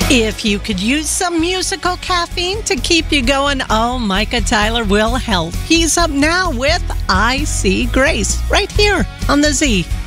If you could use some musical caffeine to keep you going, oh, Micah Tyler will help. He's up now with I See Grace right here on the Z.